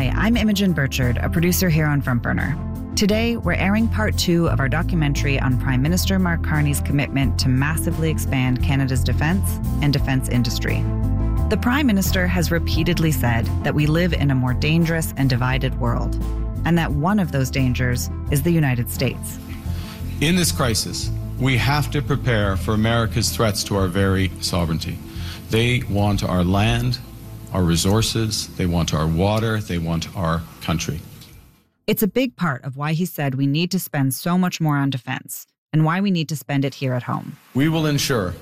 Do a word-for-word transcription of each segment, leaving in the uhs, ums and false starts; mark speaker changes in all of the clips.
Speaker 1: Hi, I'm Imogen Burchard, a producer here on Front Burner. Today, we're airing part two of our documentary on Prime Minister Mark Carney's commitment to massively expand Canada's defence and defence industry. The Prime Minister has repeatedly said that we live in a more dangerous and divided world, and that one of those dangers is the United States.
Speaker 2: In this crisis, we have to prepare for America's threats to our very sovereignty. They want our land, our resources, they want our water, they want our country.
Speaker 1: It's a big part of why he said we need to spend so much more on defense and why we need to spend it here at home.
Speaker 2: We will ensure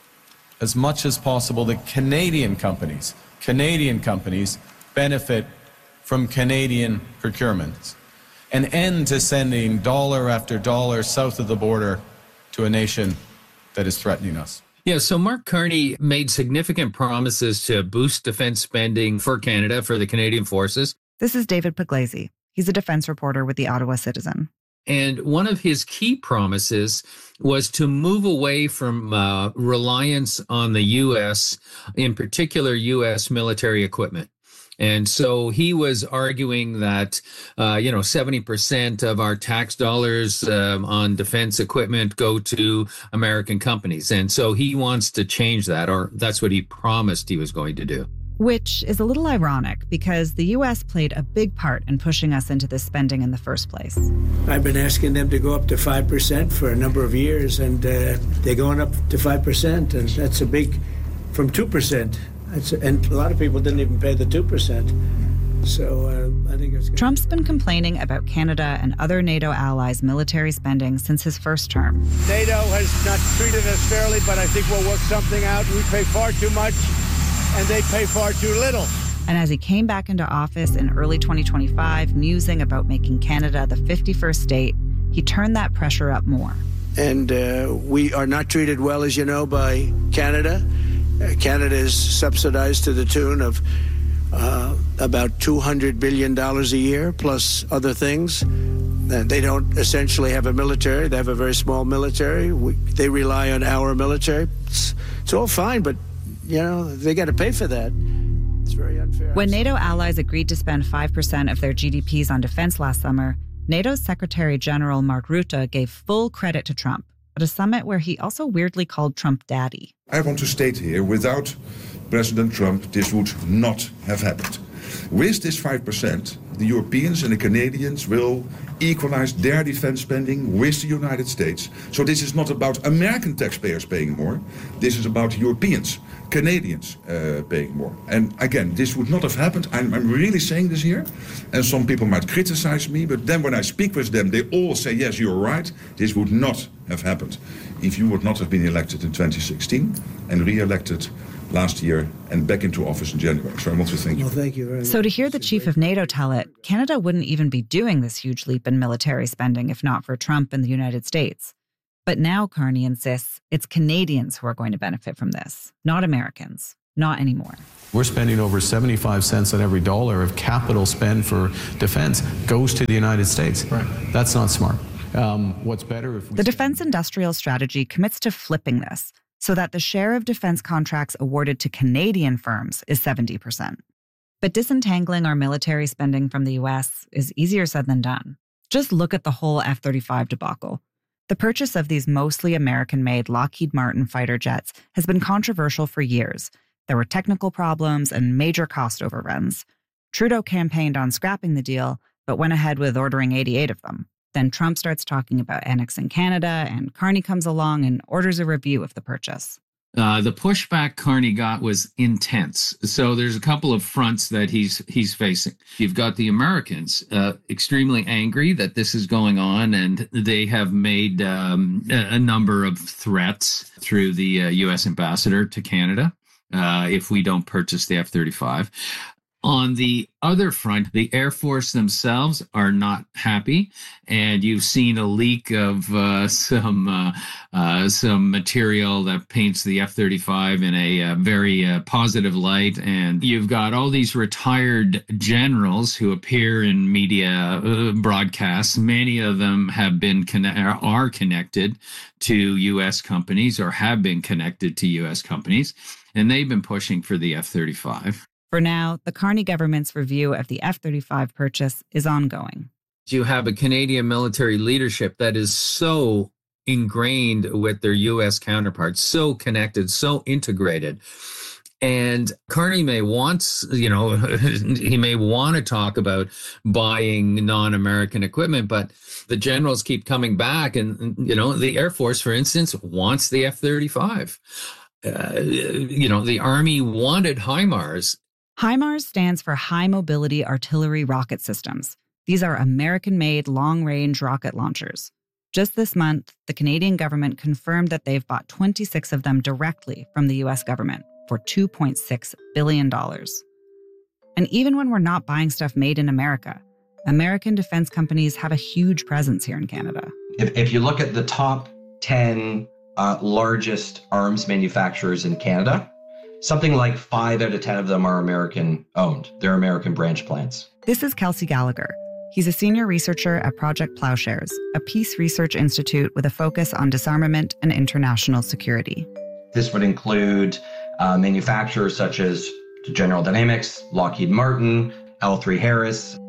Speaker 2: as much as possible that Canadian companies, Canadian companies benefit from Canadian procurements. An end to sending dollar after dollar south of the border to a nation that is threatening us.
Speaker 3: Yeah, so Mark Carney made significant promises to boost defense spending for Canada, for the Canadian Forces.
Speaker 1: This is David Pugliese. He's a defense reporter with the Ottawa Citizen.
Speaker 3: And one of his key promises was to move away from uh, reliance on the U S, in particular U S military equipment. And so he was arguing that, uh, you know, seventy percent of our tax dollars um, on defense equipment go to American companies. And so he wants to change that, or that's what he promised he was going to do.
Speaker 1: Which is a little ironic because the U S played a big part in pushing us into this spending in the first place.
Speaker 4: I've been asking them to go up to five percent for a number of years, and uh, they're going up to five percent, and that's a big, from two percent. That's, and a lot of people didn't even pay the two percent. So uh, I think it's good.
Speaker 1: Trump's been complaining about Canada and other NATO allies' military spending since his first term.
Speaker 5: NATO has not treated us fairly, but I think we'll work something out. We pay far too much, and they pay far too little.
Speaker 1: And as he came back into office in early twenty twenty-five, musing about making Canada the fifty-first state, he turned that pressure up more.
Speaker 4: And uh, we are not treated well, as you know, by Canada. Uh, Canada is subsidized to the tune of uh, about two hundred billion dollars a year, plus other things. Uh, they don't essentially have a military. They have a very small military. We, they rely on our military. It's, it's all fine, but, you know, they got to pay for that. It's very unfair.
Speaker 1: When NATO allies agreed to spend five percent of their G D Ps on defense last summer, NATO's Secretary General Mark Rutte gave full credit to Trump at a summit where he also weirdly called Trump daddy.
Speaker 6: I want to state here, without President Trump, this would not have happened. With this five percent, the Europeans and the Canadians will equalize their defense spending with the United States. So this is not about American taxpayers paying more. This is about Europeans, Canadians uh, paying more. And again, this would not have happened. I'm, I'm really saying this here. And some people might criticize me, but then when I speak with them, they all say, yes, you're right. This would not have happened if you would not have been elected in twenty sixteen and re-elected last year and back into office in January. So I want to thank you.
Speaker 4: Well, thank you very much.
Speaker 1: So to hear the chief of NATO tell it, Canada wouldn't even be doing this huge leap in military spending if not for Trump and the United States. But now Carney insists it's Canadians who are going to benefit from this, not Americans. Not anymore.
Speaker 7: We're spending over seventy-five cents on every dollar of capital spend for defense goes to the United States. Right. That's not smart. Um, what's better if we...
Speaker 1: The defense industrial strategy commits to flipping this so that the share of defense contracts awarded to Canadian firms is seventy percent. But disentangling our military spending from the U S is easier said than done. Just look at the whole F thirty-five debacle. The purchase of these mostly American-made Lockheed Martin fighter jets has been controversial for years. There were technical problems and major cost overruns. Trudeau campaigned on scrapping the deal, but went ahead with ordering eighty-eight of them. Then Trump starts talking about annexing Canada, and Carney comes along and orders a review of the purchase.
Speaker 3: Uh, the pushback Carney got was intense. So there's a couple of fronts that he's he's facing. You've got the Americans uh, extremely angry that this is going on, and they have made um, a, a number of threats through the uh, U S ambassador to Canada uh, if we don't purchase the F thirty-five. On the other front, the Air Force themselves are not happy, and you've seen a leak of uh, some uh, uh, some material that paints the F thirty-five in a uh, very uh, positive light. And you've got all these retired generals who appear in media uh, broadcasts. Many of them have been conne- are connected to U S companies or have been connected to U S companies, and they've been pushing for the F thirty-five.
Speaker 1: For now, the Carney government's review of the F thirty-five purchase is ongoing.
Speaker 3: You have a Canadian military leadership that is so ingrained with their U S counterparts, so connected, so integrated. And Carney may want, you know, he may want to talk about buying non-American equipment, but the generals keep coming back. And, you know, the Air Force, for instance, wants the F thirty-five. Uh, you know, the Army wanted HIMARS.
Speaker 1: HIMARS stands for High Mobility Artillery Rocket Systems. These are American-made long-range rocket launchers. Just this month, the Canadian government confirmed that they've bought twenty-six of them directly from the U S government for two point six billion dollars. And even when we're not buying stuff made in America, American defense companies have a huge presence here in Canada.
Speaker 8: If, if you look at the top ten uh, largest arms manufacturers in Canada, something like five out of ten of them are American owned. They're American branch plants.
Speaker 1: This is Kelsey Gallagher. He's a senior researcher at Project Plowshares, a peace research institute with a focus on disarmament and international security.
Speaker 8: This would include uh, manufacturers such as General Dynamics, Lockheed Martin, L three Harris.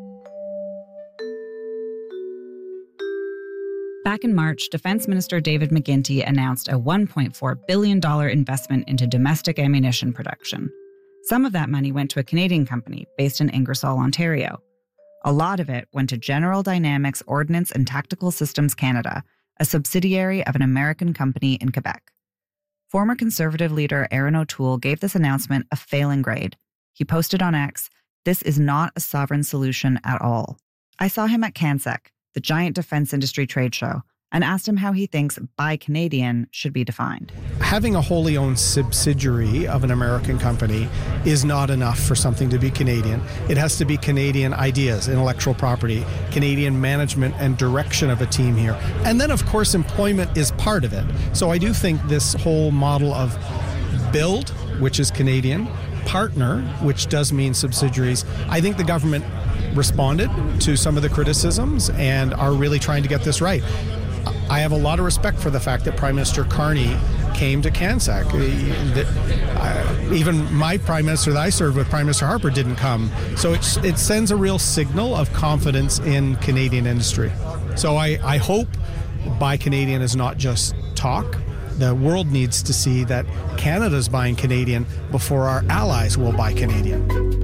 Speaker 1: Back in March, Defense Minister David McGuinty announced a one point four billion dollars investment into domestic ammunition production. Some of that money went to a Canadian company based in Ingersoll, Ontario. A lot of it went to General Dynamics Ordnance and Tactical Systems Canada, a subsidiary of an American company in Quebec. Former Conservative leader Aaron O'Toole gave this announcement a failing grade. He posted on X, "This is not a sovereign solution at all." I saw him at CANSEC, the giant defense industry trade show, and asked him how he thinks Buy Canadian should be defined.
Speaker 9: Having a wholly owned subsidiary of an American company is not enough for something to be Canadian. It has to be Canadian ideas, intellectual property, Canadian management and direction of a team here. And then, of course, employment is part of it. So I do think this whole model of build, which is Canadian, partner, which does mean subsidiaries, I think the government responded to some of the criticisms and are really trying to get this right. I have a lot of respect for the fact that Prime Minister Carney came to CANSEC. Uh, even my Prime Minister that I served with, Prime Minister Harper, didn't come. So it, it sends a real signal of confidence in Canadian industry. So I, I hope Buy Canadian is not just talk. The world needs to see that Canada's buying Canadian before our allies will buy Canadian.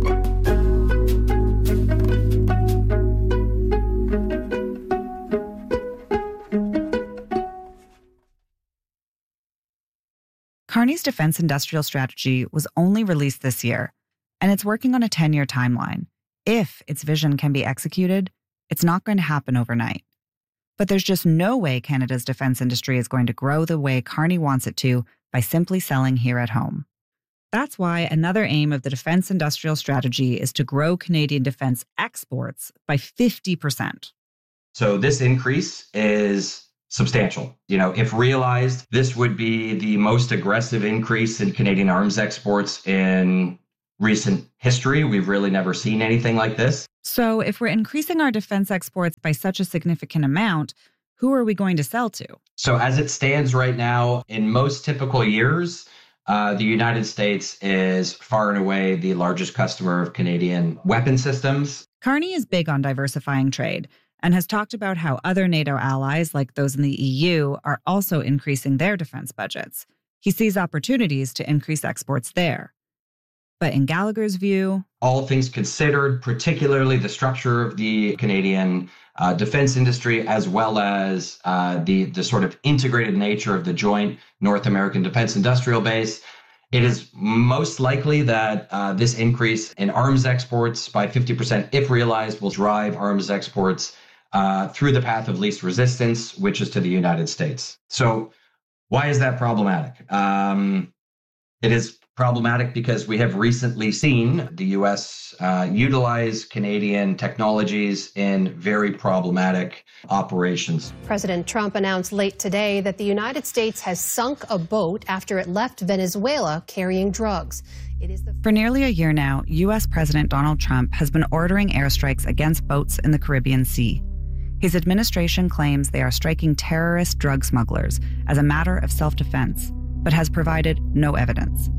Speaker 1: Carney's defense industrial strategy was only released this year, and it's working on a ten-year timeline. If its vision can be executed, it's not going to happen overnight. But there's just no way Canada's defense industry is going to grow the way Carney wants it to by simply selling here at home. That's why another aim of the defense industrial strategy is to grow Canadian defense exports by fifty percent.
Speaker 8: So this increase is substantial. You know, if realized, this would be the most aggressive increase in Canadian arms exports in recent history. We've really never seen anything like this.
Speaker 1: So if we're increasing our defense exports by such a significant amount, who are we going to sell to?
Speaker 8: So as it stands right now, in most typical years, uh, the United States is far and away the largest customer of Canadian weapon systems.
Speaker 1: Carney is big on diversifying trade and has talked about how other NATO allies, like those in the E U, are also increasing their defense budgets. He sees opportunities to increase exports there. But in Gallagher's view,
Speaker 8: all things considered, particularly the structure of the Canadian uh, defense industry, as well as uh, the, the sort of integrated nature of the joint North American Defense Industrial Base, it is most likely that uh, this increase in arms exports by fifty percent, if realized, will drive arms exports uh, through the path of least resistance, which is to the United States. So why is that problematic? Um, it is problematic because we have recently seen the U S uh, utilize Canadian technologies in very problematic operations.
Speaker 10: President Trump announced late today that the United States has sunk a boat after it left Venezuela carrying drugs. It is the-
Speaker 1: For nearly a year now, U S President Donald Trump has been ordering airstrikes against boats in the Caribbean Sea. His administration claims they are striking terrorist drug smugglers as a matter of self-defense, but has provided no evidence.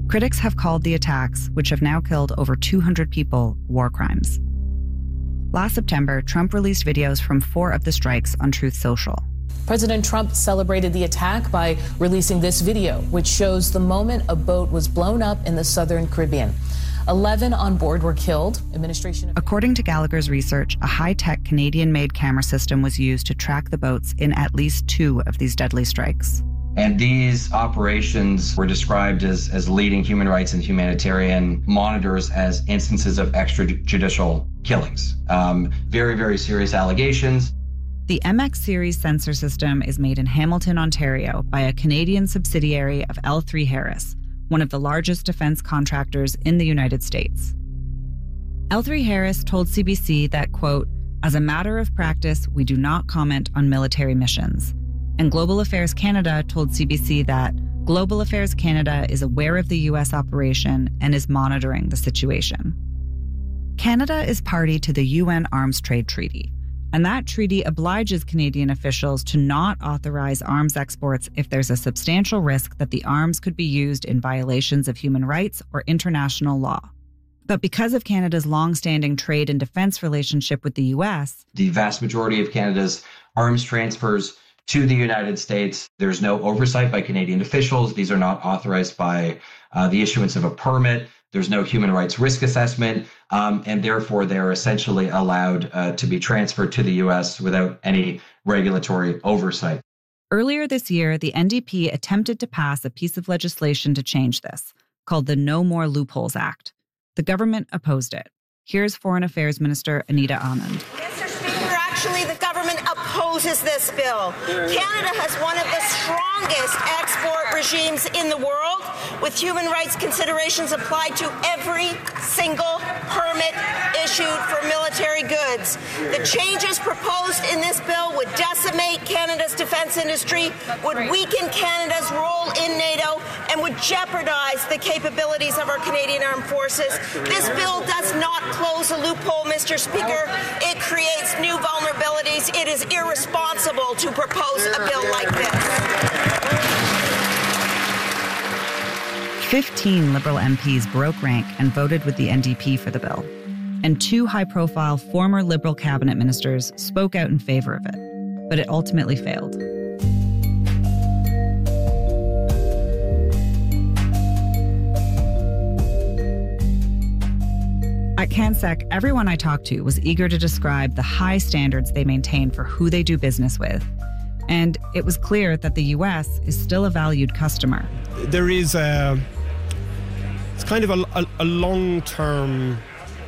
Speaker 1: Critics have called the attacks, which have now killed over two hundred people, war crimes. Last September, Trump released videos from four of the strikes on Truth Social.
Speaker 11: President Trump celebrated the attack by releasing this video, which shows the moment a boat was blown up in the southern Caribbean. Eleven on board were killed. Administration.
Speaker 1: According to Gallagher's research, a high-tech Canadian-made camera system was used to track the boats in at least two of these deadly strikes.
Speaker 8: And these operations were described as, as leading human rights and humanitarian monitors as instances of extrajudicial killings. Um, very, very serious allegations.
Speaker 1: The M X series sensor system is made in Hamilton, Ontario by a Canadian subsidiary of L three Harris, one of the largest defense contractors in the United States. L three Harris told C B C that, quote, "As a matter of practice, we do not comment on military missions." And Global Affairs Canada told C B C that Global Affairs Canada is aware of the U S operation and is monitoring the situation. Canada is party to the U N Arms Trade Treaty, and that treaty obliges Canadian officials to not authorize arms exports if there's a substantial risk that the arms could be used in violations of human rights or international law. But because of Canada's long-standing trade and defense relationship with the U S,
Speaker 8: the vast majority of Canada's arms transfers to the United States, there's no oversight by Canadian officials. These are not authorized by uh, the issuance of a permit. There's no human rights risk assessment, um, and therefore they're essentially allowed uh, to be transferred to the U S without any regulatory oversight.
Speaker 1: Earlier this year, the N D P attempted to pass a piece of legislation to change this, called the No More Loopholes Act. The government opposed it. Here's Foreign Affairs Minister Anita Anand.
Speaker 12: Mister Speaker, actually the government opposes this bill. Canada has one of the strongest export regimes in the world, with human rights considerations applied to every single permit issued for military goods. The changes proposed in this bill would decimate Canada's defense industry, would weaken Canada's role in NATO, and would jeopardize the capabilities of our Canadian armed forces. This bill does not close a loophole, Mister Speaker. It creates new vulnerabilities. It is irresponsible to propose a bill like this.
Speaker 1: Fifteen Liberal M Ps broke rank and voted with the N D P for the bill. And two high-profile former Liberal cabinet ministers spoke out in favor of it. But it ultimately failed. At CanSec, everyone I talked to was eager to describe the high standards they maintain for who they do business with. And it was clear that the U S is still a valued customer.
Speaker 9: There is a, it's kind of a, a, a long-term,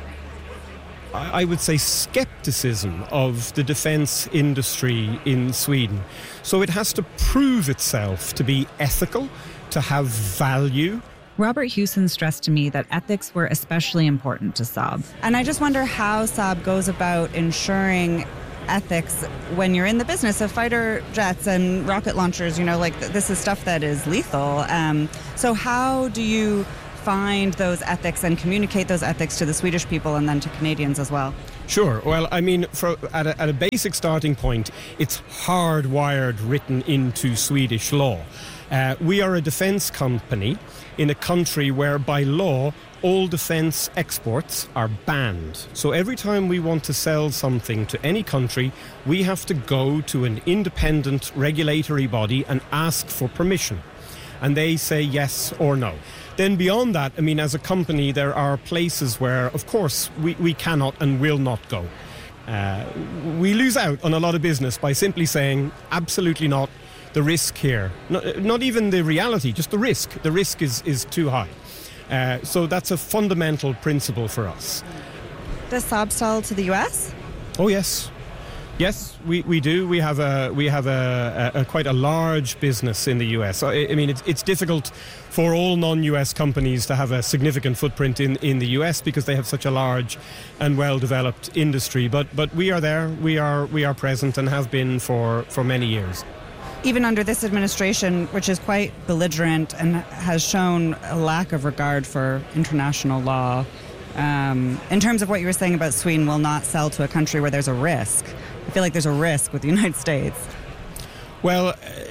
Speaker 9: I would say, skepticism of the defense industry in Sweden. So it has to prove itself to be ethical, to have value.
Speaker 1: Robert Hewson stressed to me that ethics were especially important to Saab.
Speaker 13: And I just wonder how Saab goes about ensuring ethics when you're in the business of fighter jets and rocket launchers. You know, like th- this is stuff that is lethal. Um, so how do you find those ethics and communicate those ethics to the Swedish people and then to Canadians as well?
Speaker 9: Sure. Well, I mean, for, at, a, at a basic starting point, it's hardwired written into Swedish law. Uh, we are a defense company in a country where, by law, all defense exports are banned. So every time we want to sell something to any country, we have to go to an independent regulatory body and ask for permission. And they say yes or no. Then beyond that, I mean, as a company, there are places where, of course, we, we cannot and will not go. Uh, we lose out on a lot of business by simply saying, absolutely not. The risk here, not, not even the reality, just the risk. The risk is, is too high. Uh, so that's a fundamental principle for us.
Speaker 13: Does Saab sell to the U S?
Speaker 9: Oh, yes. Yes, we, we do. We have a we have a, a, a quite a large business in the U S. I, I mean, it's it's difficult for all non-U S companies to have a significant footprint in, in the U S because they have such a large and well-developed industry. But but we are there. We are we are present and have been for, for many years.
Speaker 13: Even under this administration, which is quite belligerent and has shown a lack of regard for international law, um, in terms of what you were saying about Sweden will not sell to a country where there's a risk. I feel like there's a risk with the United States.
Speaker 9: Well,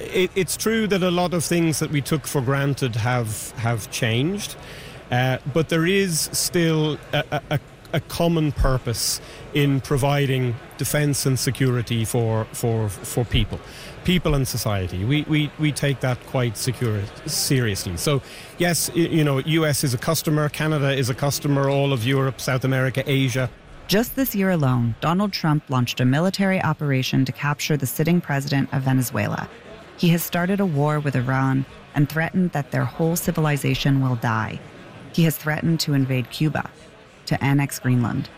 Speaker 14: it, it's true that a lot of things that we took for granted have have changed, uh, but there is still a, a, a common purpose in providing defense and security for for for people. People and society. We, we, we take that quite secure, seriously. So, yes, you know, U S is a customer, Canada is a customer, all of Europe, South America, Asia.
Speaker 1: Just this year alone, Donald Trump launched a military operation to capture the sitting president of Venezuela. He has started a war with Iran and threatened that their whole civilization will die. He has threatened to invade Cuba, to annex Greenland.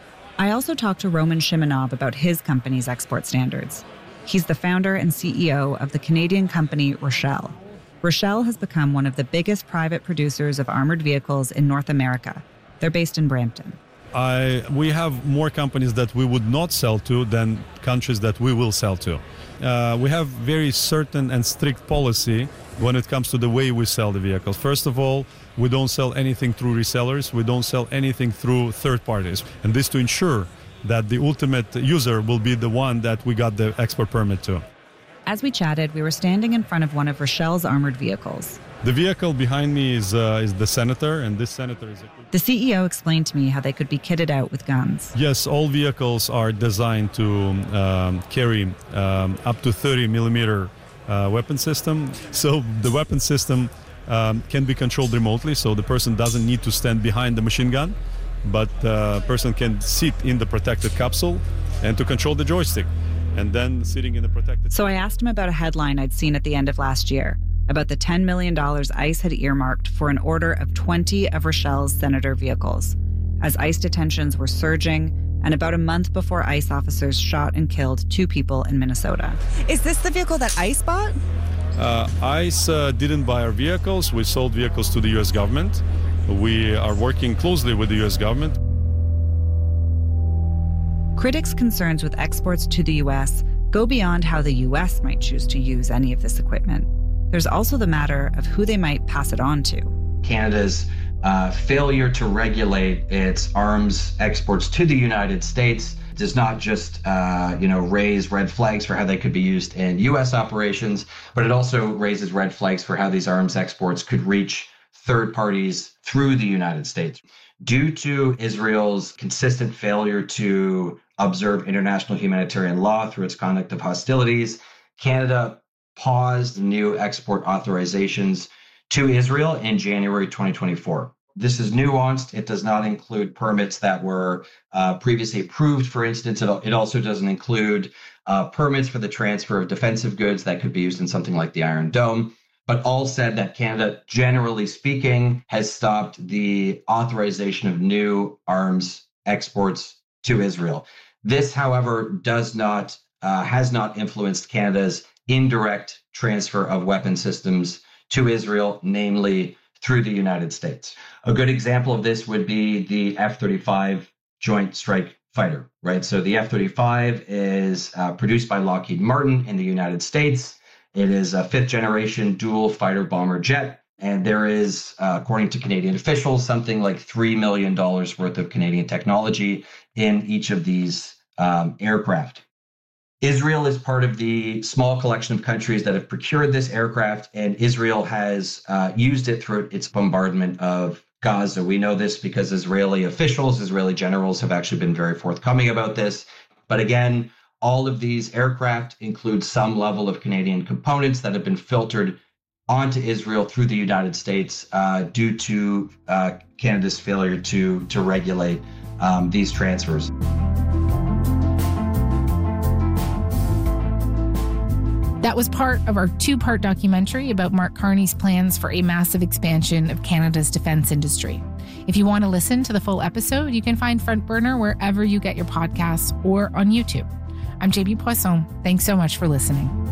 Speaker 1: I also talked to Roman Shimonov about his company's export standards. He's the founder and C E O of the Canadian company Rochelle. Rochelle has become one of the biggest private producers of armored vehicles in North America. They're based in Brampton.
Speaker 15: I, we have more companies that we would not sell to than countries that we will sell to. Uh, we have very certain and strict policy when it comes to the way we sell the vehicles. First of all, we don't sell anything through resellers. We don't sell anything through third parties. And this to ensure that the ultimate user will be the one that we got the export permit to.
Speaker 1: As we chatted, we were standing in front of one of Rochelle's armored vehicles.
Speaker 15: The vehicle behind me is uh, is the Senator, and this Senator is... A...
Speaker 1: The C E O explained to me how they could be kitted out with guns.
Speaker 15: Yes, all vehicles are designed to um, carry um, up to thirty millimeter uh, weapon system. So the weapon system um, can be controlled remotely, so the person doesn't need to stand behind the machine gun, but the person can sit in the protected capsule and to control the joystick, and then sitting in the protected...
Speaker 1: So I asked him about a headline I'd seen at the end of last year about the ten million dollars ICE had earmarked for an order of twenty of Rochelle's Senator vehicles, as ICE detentions were surging, and about a month before ICE officers shot and killed two people in Minnesota.
Speaker 13: Is this the vehicle that ICE bought?
Speaker 15: Uh, ICE uh, didn't buy our vehicles. We sold vehicles to the U S government. We are working closely with the U S government.
Speaker 1: Critics' concerns with exports to the U S go beyond how the U S might choose to use any of this equipment. There's also the matter of who they might pass it on to.
Speaker 8: Canada's uh, failure to regulate its arms exports to the United States does not just, uh, you know, raise red flags for how they could be used in U S operations, but it also raises red flags for how these arms exports could reach third parties through the United States. Due to Israel's consistent failure to observe international humanitarian law through its conduct of hostilities, Canada paused new export authorizations to Israel in January twenty twenty-four. This is nuanced. It does not include permits that were uh, previously approved. For instance, it, it also doesn't include uh, permits for the transfer of defensive goods that could be used in something like the Iron Dome. But all said that Canada, generally speaking, has stopped the authorization of new arms exports to Israel. This, however, does not uh, has not influenced Canada's indirect transfer of weapon systems to Israel, namely through the United States. A good example of this would be the F thirty-five Joint Strike Fighter, right? So the F thirty-five is uh, produced by Lockheed Martin in the United States. It is a fifth generation dual fighter bomber jet. And there is, uh, according to Canadian officials, something like three million dollars worth of Canadian technology in each of these um, aircraft. Israel is part of the small collection of countries that have procured this aircraft, and Israel has uh, used it through its bombardment of Gaza. We know this because Israeli officials, Israeli generals have actually been very forthcoming about this. But again, all of these aircraft include some level of Canadian components that have been filtered onto Israel through the United States uh, due to uh, Canada's failure to, to regulate um, these transfers.
Speaker 16: That was part of our two-part documentary about Mark Carney's plans for a massive expansion of Canada's defense industry. If you want to listen to the full episode, you can find Front Burner wherever you get your podcasts or on YouTube. I'm J B Poisson. Thanks so much for listening.